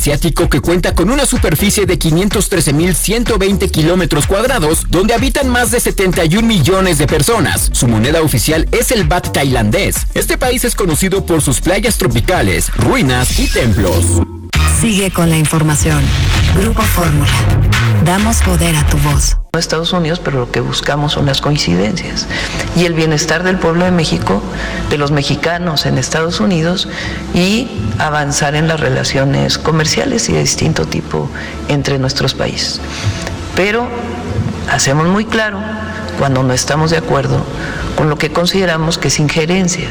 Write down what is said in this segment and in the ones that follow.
Asiático que cuenta con una superficie de 513.120 kilómetros cuadrados, donde habitan más de 71 millones de personas. Su moneda oficial es el baht tailandés. Este país es conocido por sus playas tropicales, ruinas y templos. Sigue con la información. Grupo Fórmula. Damos poder a tu voz. Estados Unidos, pero lo que buscamos son las coincidencias y el bienestar del pueblo de México, de los mexicanos en Estados Unidos, y avanzar en las relaciones comerciales y de distinto tipo entre nuestros países. Pero hacemos muy claro cuando no estamos de acuerdo con lo que consideramos que es injerencia.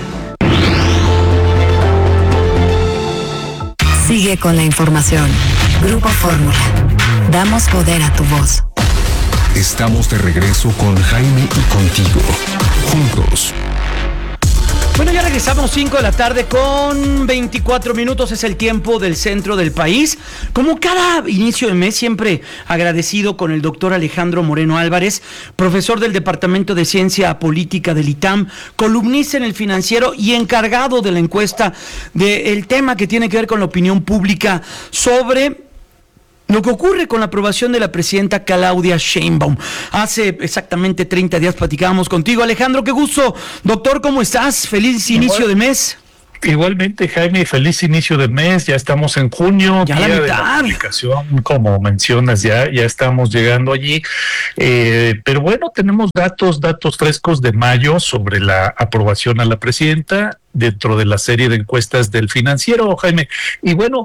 Sigue con la información. Grupo Fórmula. Damos poder a tu voz. Estamos de regreso con Jaime y contigo. Juntos. Bueno, ya regresamos 5 de la tarde con 24 minutos, es el tiempo del centro del país. Como cada inicio de mes, siempre agradecido con el doctor Alejandro Moreno Álvarez, profesor del Departamento de Ciencia Política del ITAM, columnista en El Financiero y encargado de la encuesta del tema que tiene que ver con la opinión pública sobre lo que ocurre con la aprobación de la presidenta Claudia Sheinbaum. Hace exactamente 30 días platicábamos contigo, Alejandro. Qué gusto, doctor, ¿cómo estás? Feliz inicio de mes. Igualmente, Jaime, feliz inicio de mes. Ya estamos en junio, ya día la de mitad. la publicación, como mencionas, ya estamos llegando allí. Pero bueno, tenemos datos frescos de mayo sobre la aprobación a la presidenta dentro de la serie de encuestas del Financiero, Jaime. Y bueno,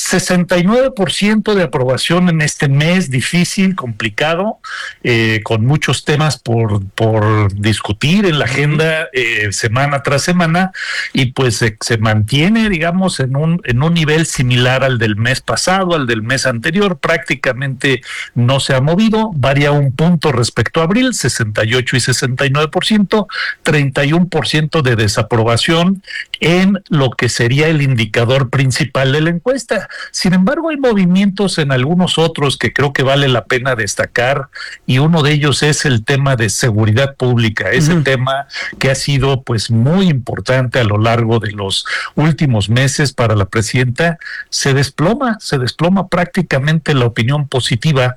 69% de aprobación en este mes difícil, complicado, con muchos temas por discutir en la agenda semana tras semana, y pues se mantiene, digamos, en un nivel similar al del mes pasado, al del mes anterior. Prácticamente no se ha movido, varía un punto respecto a abril, 68 y 69%, 31% de desaprobación en lo que sería el indicador principal de la encuesta. Sin embargo, hay movimientos en algunos otros que creo que vale la pena destacar, y uno de ellos es el tema de seguridad pública, ese tema que ha sido pues muy importante a lo largo de los últimos meses para la presidenta. Se desploma prácticamente la opinión positiva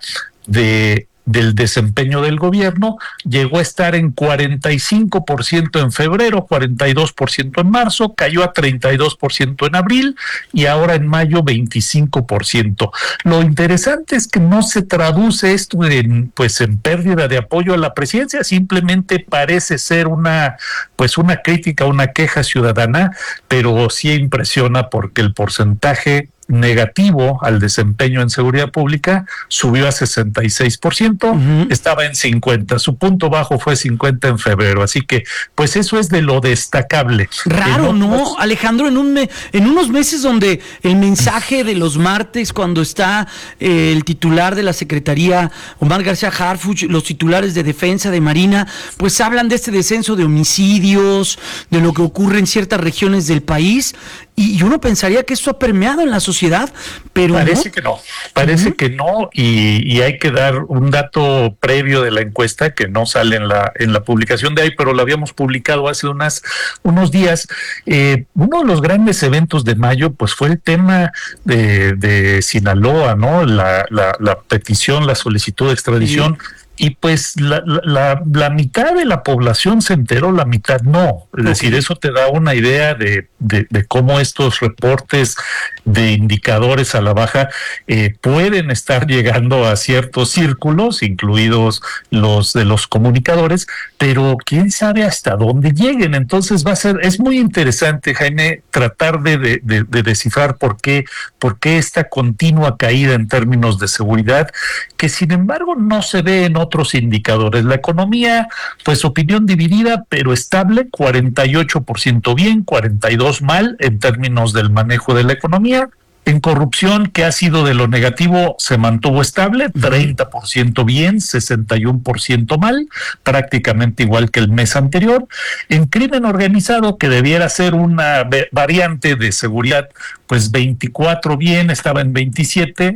del desempeño del gobierno. Llegó a estar en 45% en febrero, 42% en marzo, cayó a 32% en abril y ahora en mayo 25%. Lo interesante es que no se traduce esto en pérdida de apoyo a la presidencia, simplemente parece ser una crítica, una queja ciudadana, pero sí impresiona porque el porcentaje negativo al desempeño en seguridad pública subió a 66%, estaba en 50%, su punto bajo fue 50% en febrero, así que pues eso es de lo destacable. Raro, ¿no, Alejandro? En unos meses donde el mensaje de los martes, cuando está el titular de la Secretaría, Omar García Harfuch, los titulares de Defensa, de Marina, pues hablan de este descenso de homicidios, de lo que ocurre en ciertas regiones del país, y uno pensaría que esto ha permeado en la sociedad, pero parece que no, y hay que dar un dato previo de la encuesta que no sale en la publicación de ahí, pero lo habíamos publicado hace unos días. Uno de los grandes eventos de mayo pues fue el tema de Sinaloa, ¿no? La petición, la solicitud de extradición. Sí. Y pues la mitad de la población se enteró, la mitad no. Es decir, eso te da una idea de cómo estos reportes de indicadores a la baja pueden estar llegando a ciertos círculos, incluidos los de los comunicadores, pero quién sabe hasta dónde lleguen. Entonces es muy interesante, Jaime, tratar de descifrar por qué esta continua caída en términos de seguridad, que sin embargo no se ve en otros indicadores. La economía, pues opinión dividida, pero estable, 48% bien, 42% mal en términos del manejo de la economía. En corrupción, que ha sido de lo negativo, se mantuvo estable, 30% bien, 61% mal, prácticamente igual que el mes anterior. En crimen organizado, que debiera ser una variante de seguridad, pues 24 bien, estaba en 27,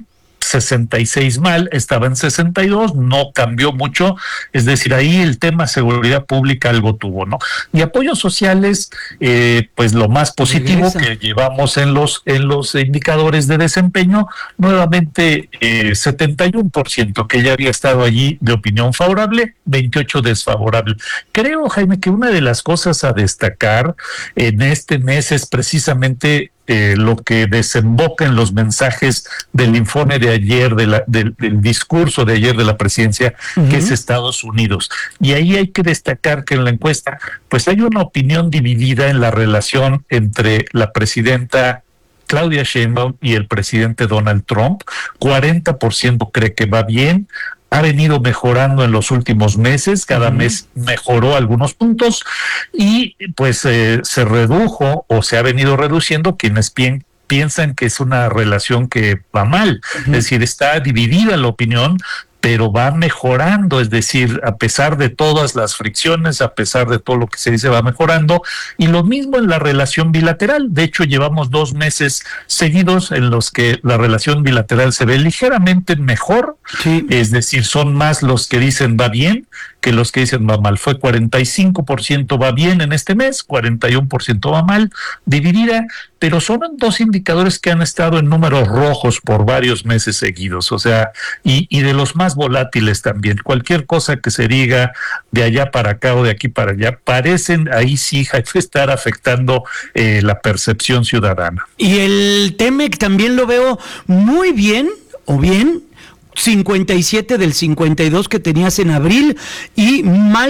66 mal, estaba en 62, no cambió mucho, es decir, ahí el tema seguridad pública algo tuvo, ¿no? Y apoyos sociales, pues lo más positivo que llevamos en los indicadores de desempeño, nuevamente 71%, que ya había estado allí de opinión favorable, 28 desfavorable. Creo, Jaime, que una de las cosas a destacar en este mes es precisamente lo que desemboca en los mensajes del informe de ayer, del discurso de ayer de la presidencia, que es Estados Unidos. Y ahí hay que destacar que en la encuesta, pues hay una opinión dividida en la relación entre la presidenta Claudia Sheinbaum y el presidente Donald Trump. 40% cree que va bien. Ha venido mejorando en los últimos meses, cada mes mejoró algunos puntos y pues se redujo o se ha venido reduciendo quienes piensan que es una relación que va mal, es decir, está dividida la opinión, pero va mejorando, es decir, a pesar de todas las fricciones, a pesar de todo lo que se dice, va mejorando, y lo mismo en la relación bilateral. De hecho, llevamos 2 meses seguidos en los que la relación bilateral se ve ligeramente mejor, es decir, son más los que dicen va bien que los que dicen va mal. Fue 45% va bien en este mes, 41% va mal, dividida, pero son 2 indicadores que han estado en números rojos por varios meses seguidos, o sea, y de los más volátiles también. Cualquier cosa que se diga de allá para acá o de aquí para allá, parecen ahí sí estar afectando la percepción ciudadana. Y el TEMEC también lo veo muy bien, o bien, 57 del 52 que tenías en abril, y mal